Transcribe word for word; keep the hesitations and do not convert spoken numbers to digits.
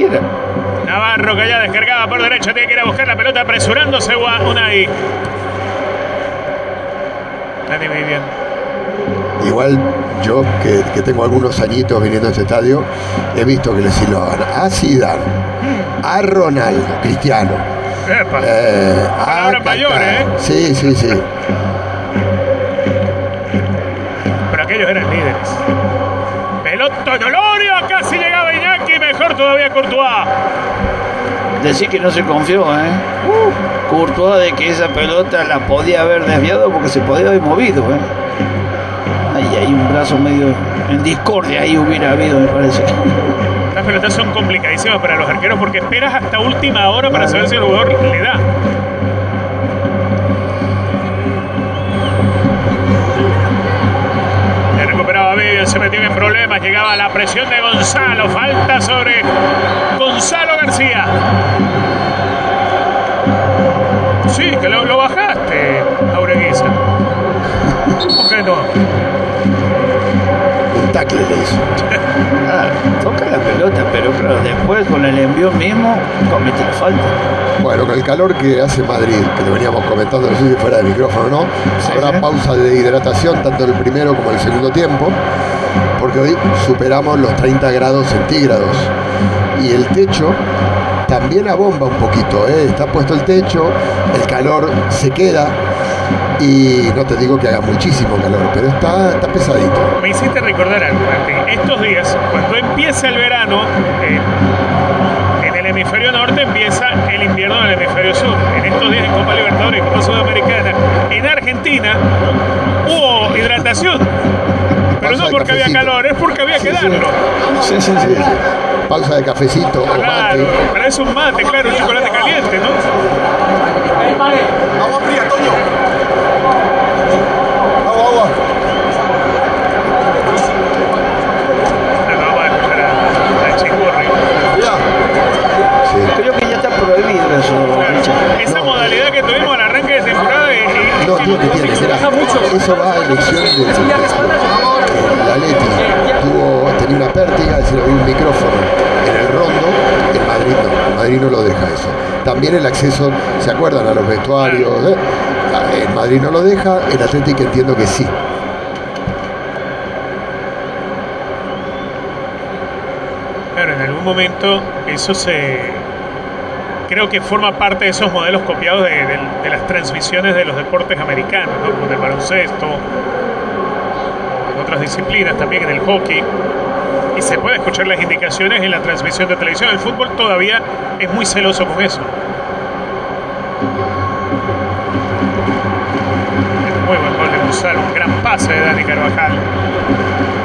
cualquiera. Navarro, que ya descargaba por derecha, tiene que ir a buscar la pelota apresurándose Unai. Dani Vivian. Igual yo, que, que tengo algunos añitos viniendo a este estadio, he visto que le silbaban a Zidane, a Ronaldo, Cristiano. Epa. Eh, Palabras mayores, ¿eh? Sí, sí, sí. Pero aquellos eran líderes. Pelota de Olorio, casi llegaba Iñaki, mejor todavía Courtois. Decir que no se confió, ¿eh? Uh, Courtois de que esa pelota la podía haber desviado porque se podía haber movido, ¿eh? Ahí hay un brazo medio en discordia, ahí hubiera habido, me parece. Las pelotas son complicadísimas para los arqueros porque esperas hasta última hora para saber si el jugador le da. Le recuperaba Vivian, se metió en problemas, llegaba la presión de Gonzalo, falta sobre Gonzalo García. Sí, que lo, lo bajaste, Aureguiza. ¿Por qué no? Un tackle le hizo. Ah, toca la pelota, pero claro, después con el envío mismo comete la falta. Bueno, con el calor que hace Madrid, que lo veníamos comentando, no sé si fuera de micrófono o no, Sí, habrá sí. pausa de hidratación tanto en el primero como en el segundo tiempo, porque hoy superamos los treinta grados centígrados y el techo también abomba un poquito, ¿eh? Está puesto el techo, el calor se queda y no te digo que haga muchísimo calor, pero está, está pesadito. Me hiciste recordar algo, Martín. Estos días, cuando empieza el verano, eh, en el hemisferio norte empieza el invierno en el hemisferio sur. En estos días en Copa Libertadores y Copa Sudamericana, en Argentina, hubo hidratación. Pero Pausa no de porque había cafecito. calor, es porque había que Sí, sí. darlo. Sí, sí, sí. Pausa de cafecito o Claro, mate. pero es un mate, claro, un chocolate caliente, ¿no? Agua fría, Toño. Agua, agua. Ahora vamos a escuchar a, a Chingurri. Fría. Sí. Creo que ya está prohibido eso, Richard. Esa No. modalidad que tuvimos al arranque de temporada y, y- No, tiene, tiene. Mira, eso va a elección del el Atleti tuvo, tenía una pértiga, es decir, había un micrófono en el rondo, el Madrid no, el Madrid no lo deja eso. También el acceso, ¿se acuerdan? A los vestuarios, ¿eh? El Madrid no lo deja, el Atlético entiendo que sí. Claro, en algún momento eso se... Creo que forma parte de esos modelos copiados de, de- de las transmisiones de los deportes americanos, ¿no? Como en el baloncesto, en otras disciplinas también, en el hockey. Y se puede escuchar las indicaciones en la transmisión de televisión. El fútbol todavía es muy celoso con eso. Muy buen gol de Gonzalo, un gran pase de Dani Carvajal.